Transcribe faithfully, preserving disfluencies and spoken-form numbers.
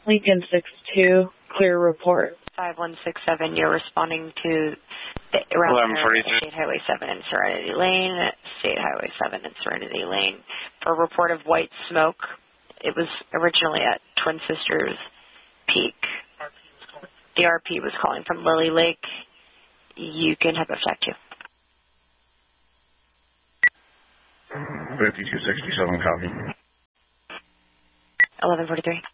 Lincoln six two, clear report. five one six seven, you're responding to the around State Highway seven and Serenity Lane, State Highway seven and Serenity Lane, for a report of white smoke. It was originally at Twin Sisters Peak. The R P was calling from Lily Lake. You can have effect you. fifty-two sixty-seven, copy. eleven forty-three.